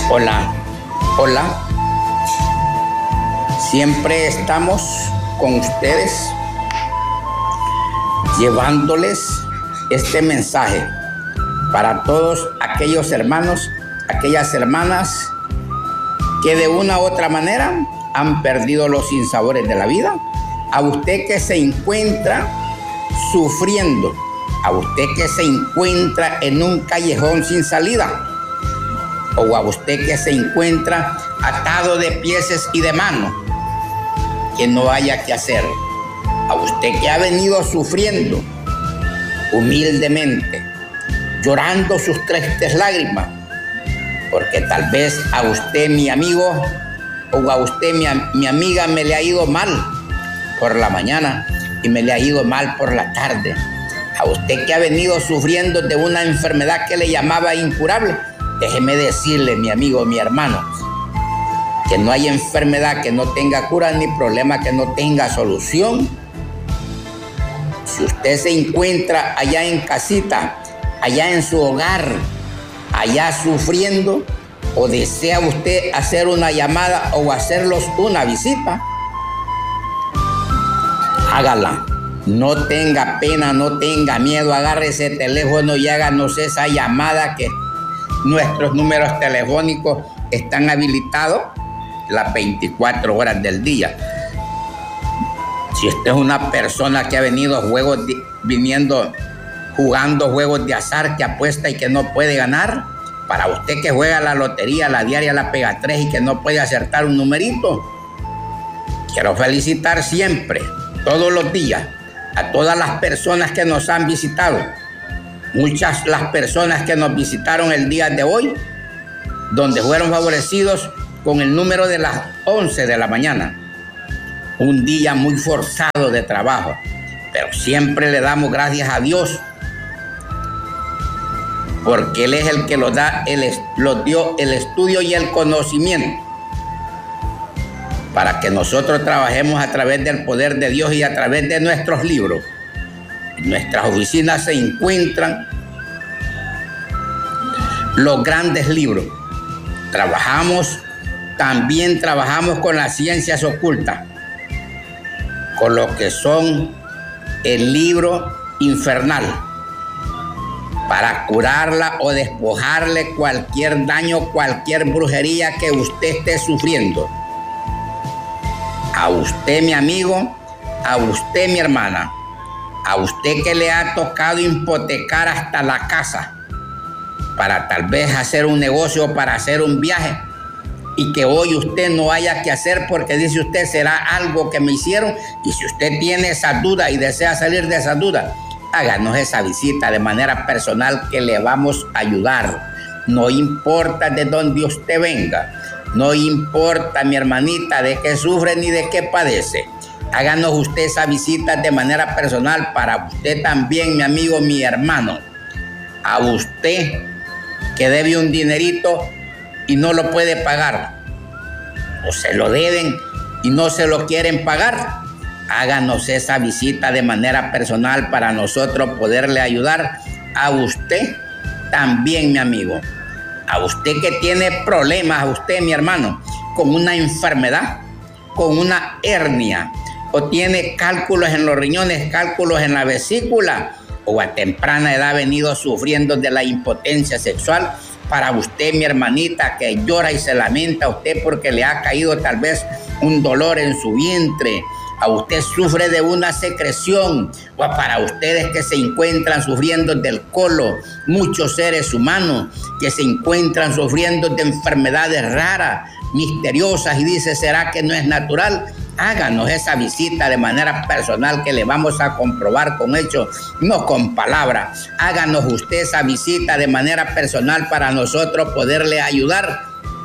Hola, hola. Siempre estamos con ustedes llevándoles este mensaje para todos aquellos hermanos, aquellas hermanas que de una u otra manera han perdido los sinsabores de la vida. A usted que se encuentra sufriendo, a usted que se encuentra en un callejón sin salida, o a usted que se encuentra atado de pies y de manos, que no haya que hacer. A usted que ha venido sufriendo humildemente, llorando sus tristes lágrimas, porque tal vez a usted, mi amigo, o a usted, mi amiga, me le ha ido mal por la mañana y me le ha ido mal por la tarde. A usted que ha venido sufriendo de una enfermedad que le llamaba incurable, déjeme decirle, mi amigo, mi hermano, que no hay enfermedad que no tenga cura ni problema que no tenga solución. Si usted se encuentra allá en casita, allá en su hogar, allá sufriendo, o desea usted hacer una llamada o hacerlos una visita, hágala. No tenga pena, no tenga miedo, agarre ese teléfono y háganos esa llamada, que nuestros números telefónicos están habilitados las 24 horas del día. Si usted es una persona que ha venido jugando juegos de azar, que apuesta y que no puede ganar, para usted que juega la lotería, la diaria, la pega 3 y que no puede acertar un numerito, quiero felicitar siempre, todos los días, a todas las personas que nos han visitado. Muchas las personas que nos visitaron el día de hoy, donde fueron favorecidos con el número de las 11 de la mañana. Un día muy forzado de trabajo, pero siempre le damos gracias a Dios, porque Él es el que nos dio el estudio y el conocimiento para que nosotros trabajemos a través del poder de Dios y a través de nuestros libros. En nuestras oficinas se encuentran los grandes libros. También trabajamos con las ciencias ocultas, con lo que son el libro infernal, para curarla o despojarle cualquier daño, cualquier brujería que usted esté sufriendo. A usted, mi amigo, a usted, mi hermana, a usted que le ha tocado hipotecar hasta la casa para tal vez hacer un negocio, para hacer un viaje, y que hoy usted no haya que hacer porque dice usted, será algo que me hicieron. Y si usted tiene esa duda y desea salir de esa duda, háganos esa visita de manera personal, que le vamos a ayudar. No importa de dónde usted venga, no importa, mi hermanita, de qué sufre ni de qué padece. Háganos usted esa visita de manera personal para usted también, mi amigo, mi hermano. A usted que debe un dinerito y no lo puede pagar, o se lo deben y no se lo quieren pagar, háganos esa visita de manera personal para nosotros poderle ayudar a usted también, mi amigo. A usted que tiene problemas, a usted, mi hermano, con una enfermedad, con una hernia, o tiene cálculos en los riñones, cálculos en la vesícula, o a temprana edad ha venido sufriendo de la impotencia sexual. Para usted, mi hermanita, que llora y se lamenta a usted porque le ha caído tal vez un dolor en su vientre, a usted sufre de una secreción, o para ustedes que se encuentran sufriendo del colon, muchos seres humanos que se encuentran sufriendo de enfermedades raras, misteriosas, y dice, ¿será que no es natural? Háganos esa visita de manera personal, que le vamos a comprobar con hechos, no con palabras. Háganos usted esa visita de manera personal para nosotros poderle ayudar.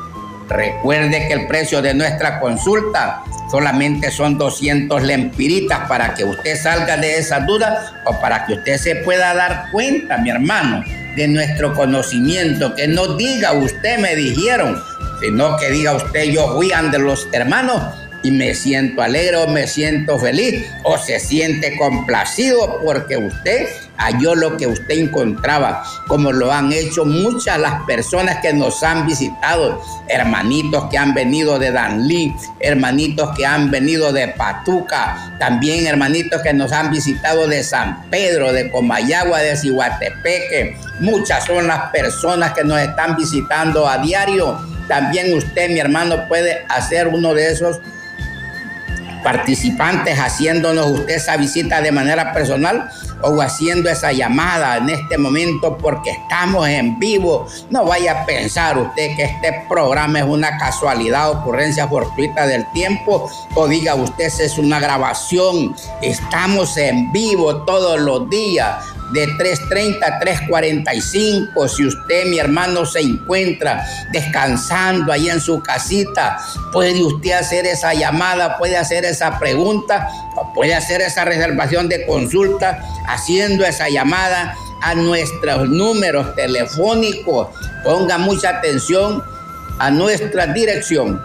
Recuerde que el precio de nuestra consulta solamente son 200 lempiritas para que usted salga de esa duda, o para que usted se pueda dar cuenta, mi hermano, de nuestro conocimiento. Que no diga usted me dijeron, sino que diga usted yo fui ante los hermanos y me siento alegre, o me siento feliz, o se siente complacido porque usted halló lo que usted encontraba, como lo han hecho muchas las personas que nos han visitado, hermanitos que han venido de Danlí, hermanitos que han venido de Patuca, también hermanitos que nos han visitado de San Pedro, de Comayagua, de Ciguatepeque. Muchas son las personas que nos están visitando a diario. También usted, mi hermano, puede hacer uno de esos participantes haciéndonos usted esa visita de manera personal o haciendo esa llamada en este momento, porque estamos en vivo. No vaya a pensar usted que este programa es una casualidad, ocurrencia fortuita del tiempo, o diga usted es una grabación. Estamos en vivo todos los días de 3:30 a 3:45. Si usted, mi hermano, se encuentra descansando ahí en su casita, puede usted hacer esa llamada, puede hacer esa pregunta, o puede hacer esa reservación de consulta haciendo esa llamada a nuestros números telefónicos. Ponga mucha atención a nuestra dirección.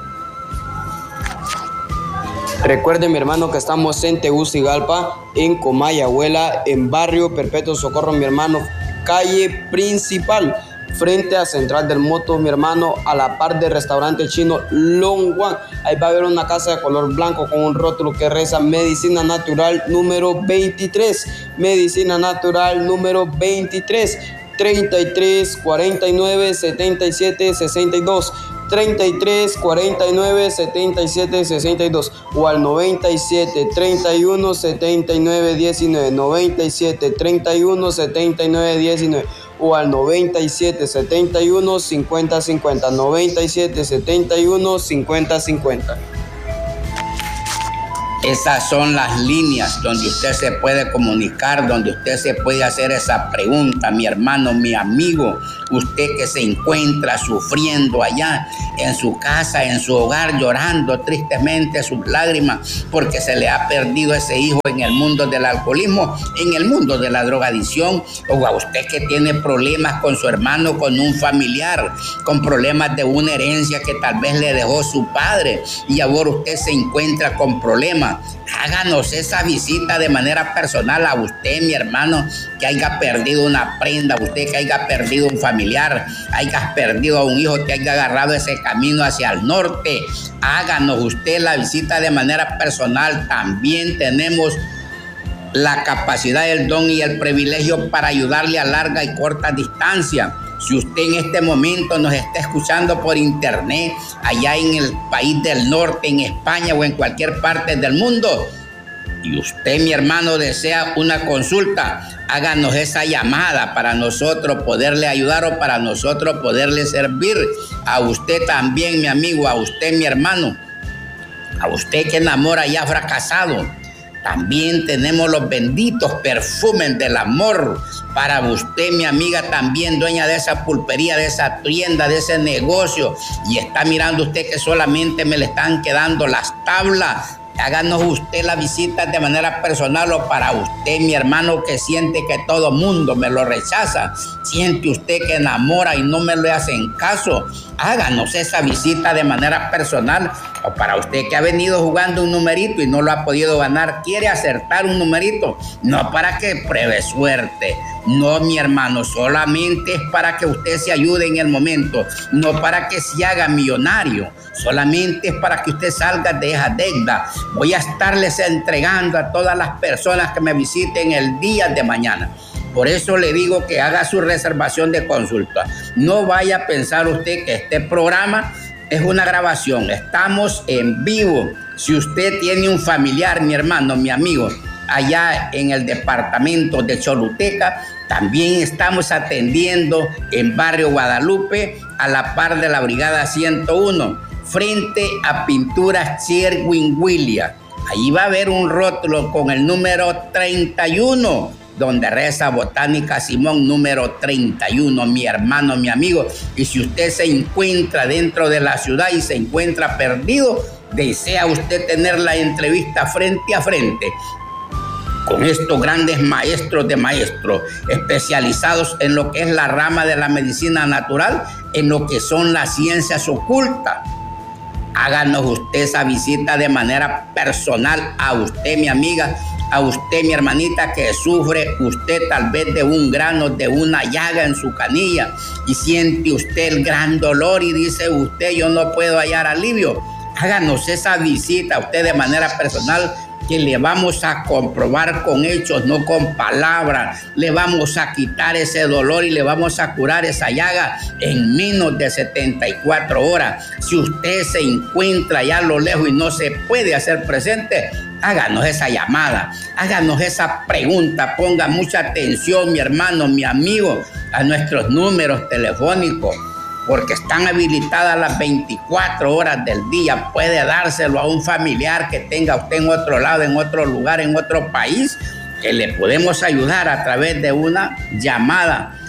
Recuerde, mi hermano, que estamos en Tegucigalpa, en Comayagüela, en Barrio Perpetuo Socorro, mi hermano, calle principal, frente a Central del Moto, mi hermano, a la par del restaurante chino Long One. Ahí va a haber una casa de color blanco con un rótulo que reza Medicina Natural número 23. Medicina Natural número 23. 33 49 77 62. 33 49 77 62 o al 97 31 79 19, 97 31 79 19 o al 97 71 50 50, 97 71 50 50. Esas son las líneas donde usted se puede comunicar, donde usted se puede hacer esa pregunta, mi hermano, mi amigo. Usted que se encuentra sufriendo allá en su casa, en su hogar, llorando tristemente sus lágrimas porque se le ha perdido ese hijo en el mundo del alcoholismo, en el mundo de la drogadicción, o a usted que tiene problemas con su hermano, con un familiar, con problemas de una herencia que tal vez le dejó su padre y ahora usted se encuentra con problemas. Háganos esa visita de manera personal a usted, mi hermano, que haya perdido una prenda, usted que haya perdido un familiar, haya perdido a un hijo, que haya agarrado ese camino hacia el norte. Háganos usted la visita de manera personal. También tenemos la capacidad, el don y el privilegio para ayudarle a larga y corta distancia. Si usted en este momento nos está escuchando por internet, allá en el país del norte, en España o en cualquier parte del mundo, y usted, mi hermano, desea una consulta, háganos esa llamada para nosotros poderle ayudar o para nosotros poderle servir. A usted también, mi amigo, a usted, mi hermano, a usted que enamora y ha fracasado. También tenemos los benditos perfumes del amor para usted, mi amiga, también dueña de esa pulpería, de esa tienda, de ese negocio, y está mirando usted que solamente me le están quedando las tablas. Háganos usted la visita de manera personal, o para usted, mi hermano, que siente que todo mundo me lo rechaza, siente usted que enamora y no me lo hacen caso, háganos esa visita de manera personal. O para usted que ha venido jugando un numerito y no lo ha podido ganar, quiere acertar un numerito, no para que pruebe suerte, no, mi hermano, solamente es para que usted se ayude en el momento, no para que se haga millonario, solamente es para que usted salga de esa deuda. Voy a estarles entregando a todas las personas que me visiten el día de mañana. Por eso le digo que haga su reservación de consulta. No vaya a pensar usted que este programa es una grabación. Estamos en vivo. Si usted tiene un familiar, mi hermano, mi amigo, allá en el departamento de Choluteca, también estamos atendiendo en Barrio Guadalupe, a la par de la Brigada 101, frente a Pinturas Sherwin Williams. Allí va a haber un rótulo con el número 31, donde reza Botánica Simón número 31, mi hermano, mi amigo. Y si usted se encuentra dentro de la ciudad y se encuentra perdido, desea usted tener la entrevista frente a frente con estos grandes maestros de maestros, especializados en lo que es la rama de la medicina natural, en lo que son las ciencias ocultas. Háganos usted esa visita de manera personal a usted, mi amiga, A usted, mi hermanita, que sufre usted tal vez de un grano, de una llaga en su canilla y siente usted el gran dolor y dice usted, yo no puedo hallar alivio. Háganos esa visita a usted de manera personal, que le vamos a comprobar con hechos, no con palabras. Le vamos a quitar ese dolor y le vamos a curar esa llaga en menos de 74 horas. Si usted se encuentra allá a lo lejos y no se puede hacer presente, háganos esa llamada, háganos esa pregunta, ponga mucha atención, mi hermano, mi amigo, a nuestros números telefónicos, porque están habilitadas las 24 horas del día. Puede dárselo a un familiar que tenga usted en otro lado, en otro lugar, en otro país, que le podemos ayudar a través de una llamada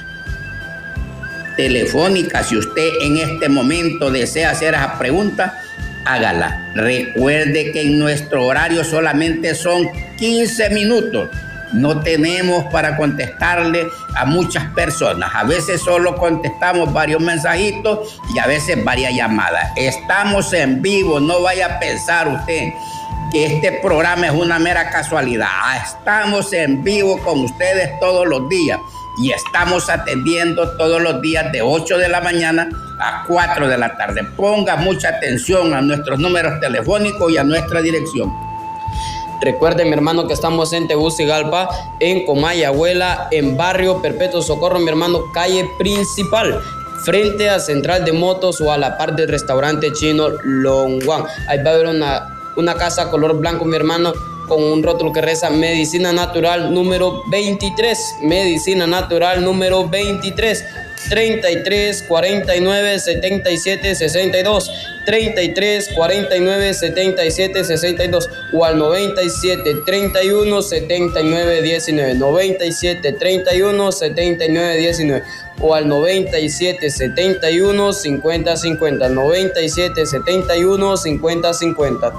telefónica. Si usted en este momento desea hacer esa pregunta, hágala. Recuerde que en nuestro horario solamente son 15 minutos. No tenemos para contestarle a muchas personas. A veces solo contestamos varios mensajitos y a veces varias llamadas. Estamos en vivo, no vaya a pensar usted que este programa es una mera casualidad. Estamos en vivo con ustedes todos los días y estamos atendiendo todos los días de 8 de la mañana a 4 de la tarde. Ponga mucha atención a nuestros números telefónicos y a nuestra dirección. Recuerden, mi hermano, que estamos en Tegucigalpa, en Comayagüela, en Barrio Perpetuo Socorro, mi hermano, calle principal, frente a Central de Motos o a la par del restaurante chino Longwan. Ahí va a haber una casa color blanco, mi hermano, con un rótulo que reza Medicina Natural número 23. Medicina Natural número 23. 33 49 77 62, 33 49 77 62 o al 97 31 79 19, 97 31 79 19 o al 97 71 50 50, 97 71 50 50.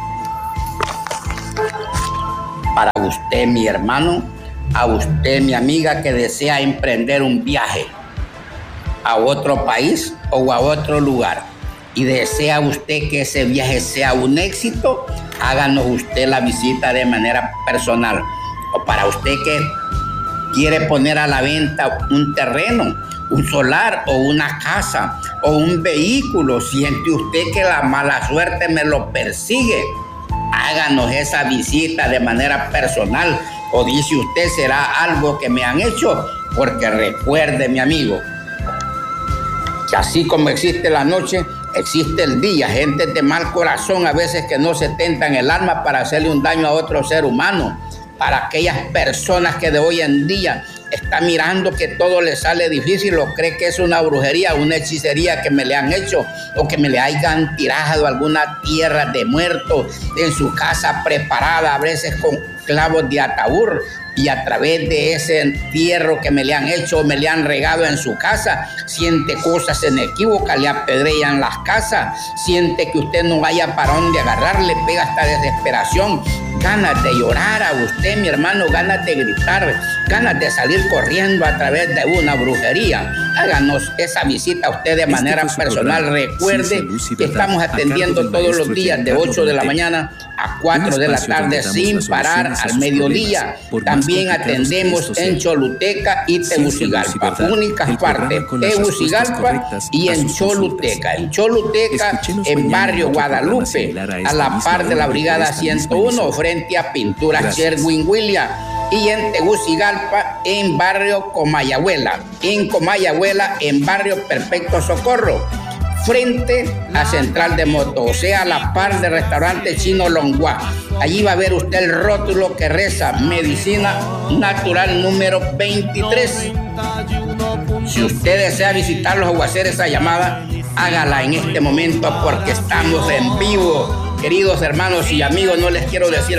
Para usted, mi hermano, a usted, mi amiga, que desea emprender un viaje a otro país o a otro lugar y desea usted que ese viaje sea un éxito, háganos usted la visita de manera personal. O para usted que quiere poner a la venta un terreno, un solar o una casa o un vehículo, siente usted que la mala suerte me lo persigue, háganos esa visita de manera personal. O dice usted, será algo que me han hecho, porque recuerde, mi amigo, que así como existe la noche, existe el día. Gente de mal corazón a veces que no se tentan el alma para hacerle un daño a otro ser humano. Para aquellas personas que de hoy en día está mirando que todo le sale difícil o cree que es una brujería, una hechicería que me le han hecho o que me le hayan tirado alguna tierra de muertos en su casa preparada, a veces con clavos de ataúd, y a través de ese entierro que me le han hecho, me le han regado en su casa, siente cosas inequívocas, le apedrean las casas, siente que usted no vaya para dónde agarrar, le pega hasta desesperación, ganas de llorar a usted, mi hermano, ganas de gritar, ganas de salir corriendo a través de una brujería. Háganos esa visita a usted de manera personal. Recuerde que estamos atendiendo todos los días de 8 de la mañana a 4 de la tarde sin parar al mediodía. También atendemos en Choluteca y Tegucigalpa, únicas partes, Tegucigalpa y en Choluteca. En Choluteca, en Barrio Guadalupe, a la par de la Brigada 101, frente a Pinturas Sherwin Williams. Y en Tegucigalpa, en Barrio Comayagüela. En Comayagüela, en Barrio Perpetuo Socorro, frente a Central de Motos, o sea, a la par del restaurante chino Longwan. Allí va a ver usted el rótulo que reza Medicina Natural número 23. Si usted desea visitarlos o hacer esa llamada, hágala en este momento, porque estamos en vivo. Queridos hermanos y amigos, no les quiero decir